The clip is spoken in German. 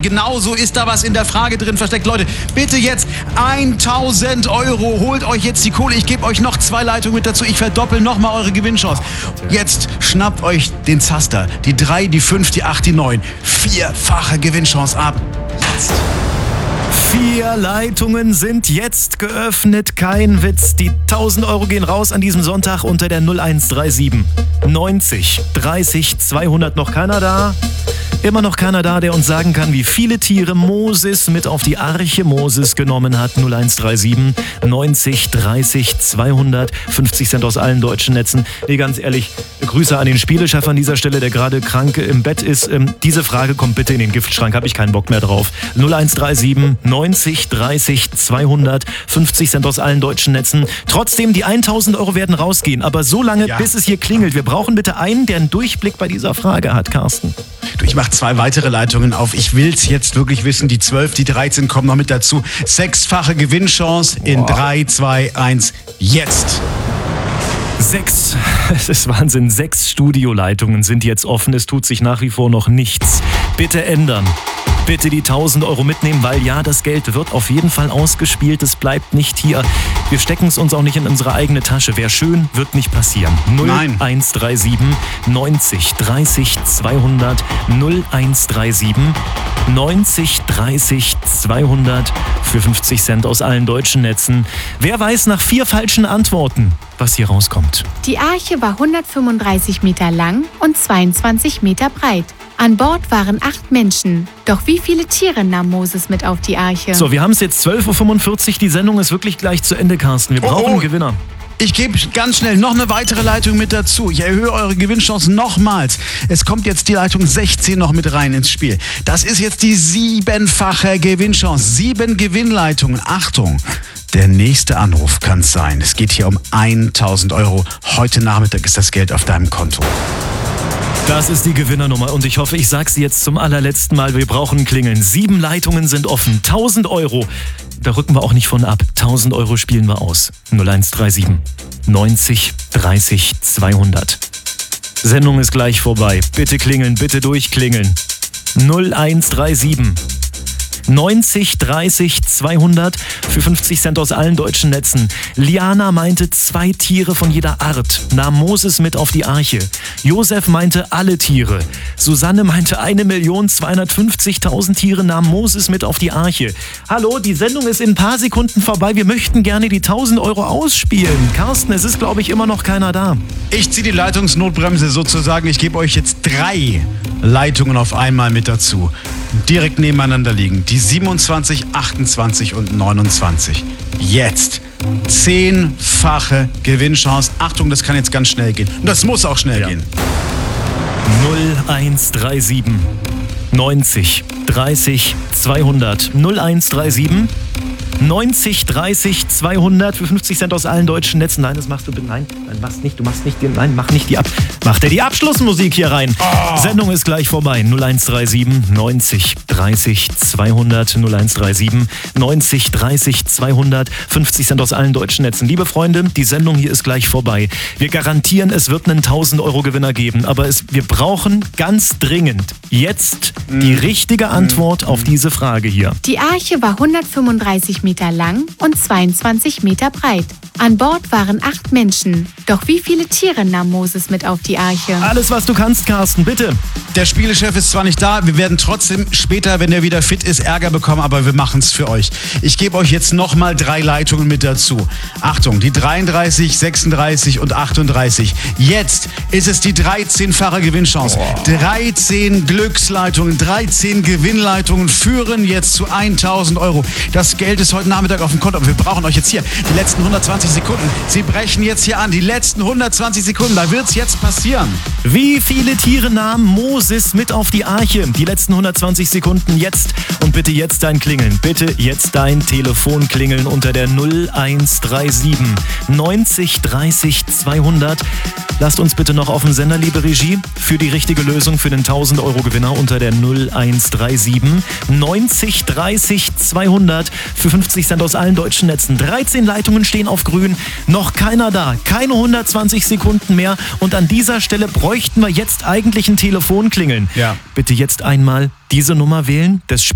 genauso ist da was in der Frage drin versteckt. Leute, bitte jetzt 1.000 Euro. Holt euch jetzt die Kohle. Ich gebe euch noch 2 Leitungen mit dazu. Ich verdoppel nochmal eure Gewinnchance. Jetzt schnappt euch den Zaster. Die 3, die 5, die 8, die 9. 4-fache Gewinnchance ab. Jetzt. 4 Leitungen sind jetzt geöffnet. Kein Witz. Die 1.000 Euro gehen raus an diesem Sonntag unter der 0137 90 30 200. Noch keiner da? Immer noch keiner da, der uns sagen kann, wie viele Tiere Moses mit auf die Arche Moses genommen hat. 0137 90 30 200. 50 Cent aus allen deutschen Netzen. Nee, ganz ehrlich, Grüße an den Spielechef an dieser Stelle, der gerade krank im Bett ist. Diese Frage kommt bitte in den Giftschrank, habe ich keinen Bock mehr drauf. 0137 90 30 200. 50 Cent aus allen deutschen Netzen. Trotzdem, die 1.000 Euro werden rausgehen, aber so lange, bis es hier klingelt. Wir brauchen bitte einen, der einen Durchblick bei dieser Frage hat, Carsten. Du, ich mache 2 weitere Leitungen auf. Ich will's jetzt wirklich wissen. Die 12, die 13 kommen noch mit dazu. 6-fache Gewinnchance in 3, 2, 1, jetzt. 6, es ist Wahnsinn, 6 Studioleitungen sind jetzt offen. Es tut sich nach wie vor noch nichts. Bitte ändern. Bitte die 1.000 Euro mitnehmen, weil ja, das Geld wird auf jeden Fall ausgespielt. Es bleibt nicht hier. Wir stecken es uns auch nicht in unsere eigene Tasche. Wäre schön, wird nicht passieren. 0137 90 30 200. 0137 90 30 200 für 50 Cent aus allen deutschen Netzen. Wer weiß nach 4 falschen Antworten, was hier rauskommt? Die Arche war 135 Meter lang und 22 Meter breit. An Bord waren 8 Menschen. Doch wie viele Tiere nahm Moses mit auf die Arche? So, wir haben es jetzt 12.45 Uhr. Die Sendung ist wirklich gleich zu Ende, Carsten. Wir brauchen einen Gewinner. Ich gebe ganz schnell noch eine weitere Leitung mit dazu. Ich erhöhe eure Gewinnchancen nochmals. Es kommt jetzt die Leitung 16 noch mit rein ins Spiel. Das ist jetzt die 7-fache Gewinnchance. 7 Gewinnleitungen. Achtung! Der nächste Anruf kann es sein. Es geht hier um 1.000 Euro. Heute Nachmittag ist das Geld auf deinem Konto. Das ist die Gewinnernummer und ich hoffe, ich sage sie jetzt zum allerletzten Mal. Wir brauchen Klingeln. 7 Leitungen sind offen. 1.000 Euro. Da rücken wir auch nicht von ab. 1.000 Euro spielen wir aus. 0137 90 30 200. Sendung ist gleich vorbei. Bitte klingeln, bitte durchklingeln. 0137 90 30 200 für 50 Cent aus allen deutschen Netzen. Liana meinte 2 Tiere von jeder Art, nahm Moses mit auf die Arche. Josef meinte alle Tiere. Susanne meinte 1.250.000 Tiere nahm Moses mit auf die Arche. Hallo, die Sendung ist in ein paar Sekunden vorbei. Wir möchten gerne die 1.000 Euro ausspielen. Carsten, es ist, glaube ich, immer noch keiner da. Ich ziehe die Leitungsnotbremse sozusagen. Ich gebe euch jetzt 3 Leitungen auf einmal mit dazu. Direkt nebeneinander liegen. Die 27, 28 und 29. Jetzt 10-fache Gewinnchance. Achtung, das kann jetzt ganz schnell gehen. Und das muss auch schnell gehen. 0137 90 30 200. 0137 90 30 200 für 50 Cent aus allen deutschen Netzen. Nein, das machst du bitte. Nein, machst nicht. Du machst nicht. Nein, mach nicht die Macht er die Abschlussmusik hier rein. Sendung ist gleich vorbei. 0137 90 30 200. 0137 90 30 200. 50 Cent aus allen deutschen Netzen. Liebe Freunde, die Sendung hier ist gleich vorbei. Wir garantieren, es wird einen 1.000 Euro Gewinner geben. Aber wir brauchen ganz dringend jetzt die richtige Antwort auf diese Frage hier. Die Arche war 135 Meter lang und 22 Meter breit. An Bord waren 8 Menschen. Doch wie viele Tiere nahm Moses mit auf die Arche? Alles, was du kannst, Carsten, bitte. Der Spielechef ist zwar nicht da, wir werden trotzdem später, wenn er wieder fit ist, Ärger bekommen, aber wir machen es für euch. Ich gebe euch jetzt nochmal 3 Leitungen mit dazu. Achtung, die 33, 36 und 38. Jetzt ist es die 13-fache Gewinnchance. 13 Glücksleitungen, 13 Gewinnleitungen führen jetzt zu 1.000 Euro. Das Geld ist heute Nachmittag auf dem Konto, aber wir brauchen euch jetzt hier. Die letzten 120 Sekunden. Sie brechen jetzt hier an. Die letzten 120 Sekunden. Da wird's jetzt passieren. Wie viele Tiere nahm Moses mit auf die Arche? Die letzten 120 Sekunden jetzt. Und bitte jetzt dein Klingeln. Bitte jetzt dein Telefon klingeln unter der 0137 90 30 200. Lasst uns bitte noch auf den Sender, liebe Regie, für die richtige Lösung für den 1.000 Euro Gewinner unter der 0137 90 30 200 für 50 Cent aus allen deutschen Netzen. 13 Leitungen stehen auf grün, noch keiner da, keine 120 Sekunden mehr und an dieser Stelle bräuchten wir jetzt eigentlich ein Telefonklingeln. Ja. Bitte jetzt einmal diese Nummer wählen. Das